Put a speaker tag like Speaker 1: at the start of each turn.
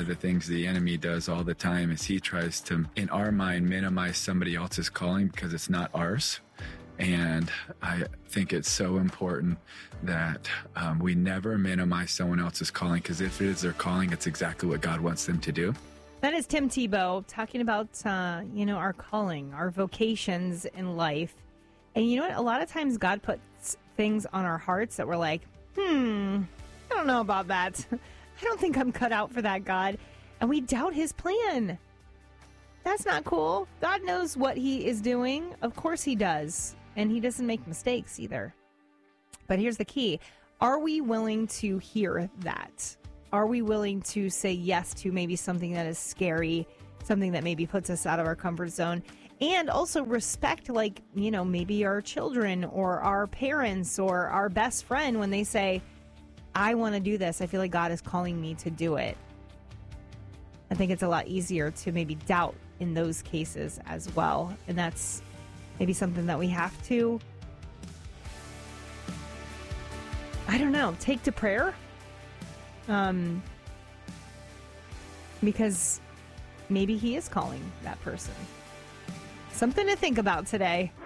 Speaker 1: of the things the enemy does all the time is he tries to, in our mind, minimize somebody else's calling because it's not ours. And I think it's so important that we never minimize someone else's calling, because if it is their calling, it's exactly what God wants them to do.
Speaker 2: That is Tim Tebow talking about, our calling, our vocations in life. And you know what? A lot of times God puts things on our hearts that we're like, I don't know about that. I don't think I'm cut out for that, God. And we doubt his plan. That's not cool. God knows what he is doing. Of course he does. And he doesn't make mistakes either. But here's the key. Are we willing to hear that? Are we willing to say yes to maybe something that is scary, something that maybe puts us out of our comfort zone? And also respect, maybe our children or our parents or our best friend when they say, I want to do this. I feel like God is calling me to do it. I think it's a lot easier to maybe doubt in those cases as well. And that's maybe something that we have to, take to prayer. Because maybe he is calling that person. Something to think about today.